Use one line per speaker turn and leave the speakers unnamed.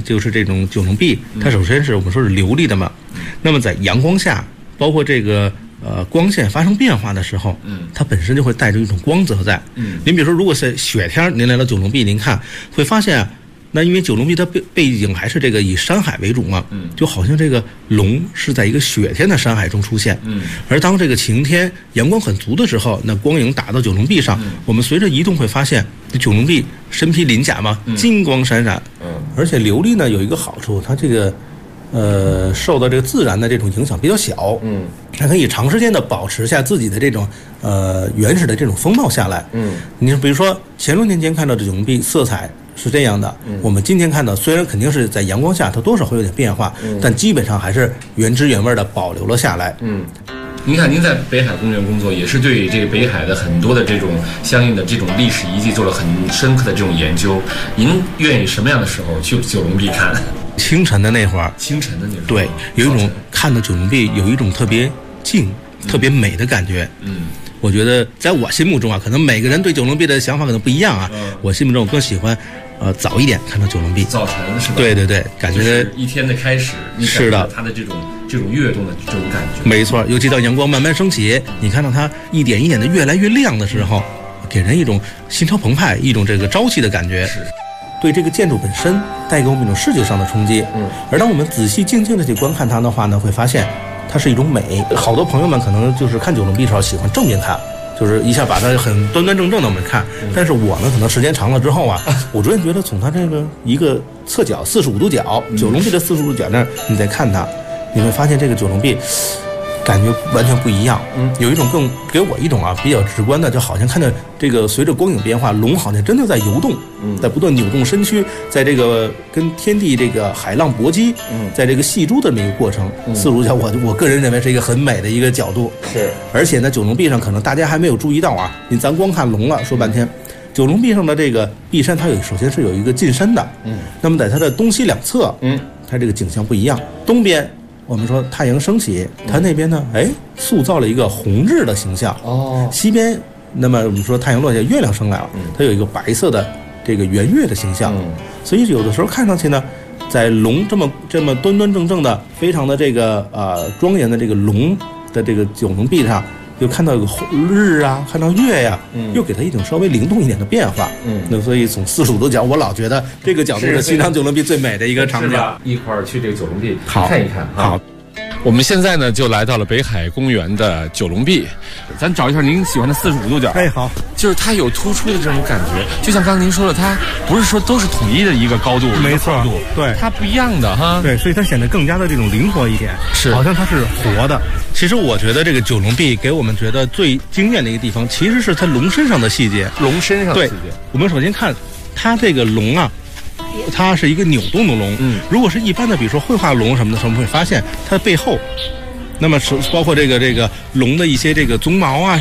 就是这种九龙壁，它首先是我们说是流丽的嘛，那么在阳光下，包括这个光线发生变化的时候，它本身就会带着一种光泽在。您比如说，如果是雪天您来到九龙壁，您看会发现。那因为九龙壁它背景还是这个以山海为主嘛，就好像这个龙是在一个雪天的山海中出现，而当这个晴天阳光很足的时候，那光影打到九龙壁上，我们随着移动会发现，九龙壁身披鳞甲嘛，金光闪闪，而且琉璃呢有一个好处，它这个受到这个自然的这种影响比较小，它可以长时间的保持下自己的这种原始的这种风貌下来，你比如说乾隆年间看到的九龙壁色彩。是这样的，我们今天看到，虽然肯定是在阳光下，它多少会有点变化，但基本上还是原汁原味的保留了下来。
您看，您在北海公园工作，也是对这个北海的很多的这种相应的这种历史遗迹做了很深刻的这种研究。您愿意什么样的时候去九龙壁看？
清晨的那会儿，
清晨的那会儿，
对，有一种看到九龙壁有一种特别静、特别美的感觉。我觉得在我心目中啊，可能每个人对九龙壁的想法可能不一样啊。我心目中我更喜欢。早一点看到九龙壁，
早晨是吧？
对对对，感觉
一天的开始，
是的，
它的这种跃动的这种感觉，
没错。尤其到阳光慢慢升起，你看到它一点一点的越来越亮的时候，给人一种心潮澎湃、一种这个朝气的感觉。
是，
对这个建筑本身带给我们一种视觉上的冲击。而当我们仔细静静的去观看它的话呢，会发现它是一种美。好多朋友们可能就是看九龙壁的时候喜欢正面看。就是一下把它很端端正正的我们看，但是我呢，可能时间长了之后啊，我逐渐觉得从它这个一个侧角45度角，九龙壁的45度角那儿，你再看它，你会发现这个九龙壁感觉完全不一样。有一种更给我一种比较直观的，就好像看着这个随着光影变化，龙好像真的在游动，在不断扭动身躯，在这个跟天地这个海浪搏击，在这个戏珠的这么一个过程，45度角我个人认为是一个很美的一个角度。
是，
而且呢，九龙壁上可能大家还没有注意到啊，咱光看龙了，说半天。九龙壁上的这个壁山，它首先是有一个进山的，那么在它的东西两侧，它这个景象不一样。东边我们说太阳升起，它那边呢，塑造了一个红日的形象。西边，那么我们说太阳落下，月亮升来了，它有一个白色的这个圆月的形象。所以有的时候看上去呢，在龙这么端端正正的，非常的这个庄严的这个龙的这个九龙壁上。又看到有个日啊，看到月呀，又给它一种稍微灵动一点的变化。那所以从45度角，我老觉得这个角度是欣赏九龙壁最美的一个场景。
一块儿去这个九龙壁
看
一看。
好，
我们现在呢就来到了北海公园的九龙壁，咱找一下您喜欢的45度角。
好，
就是它有突出的这种感觉，就像刚刚您说的，它不是说都是统一的一个高度，
没错，对，
它不一样的哈。
对，所以它显得更加的这种灵活一点，
是，
好像它是活的。其实我觉得这个九龙壁给我们觉得最惊艳的一个地方，其实是它龙身上的细节。
龙身上的细节，
我们首先看它这个龙啊，它是一个扭动的龙。如果是一般的，比如说绘画龙什么的时候，我们会发现它的背后，那么包括这个龙的一些这个鬃毛啊。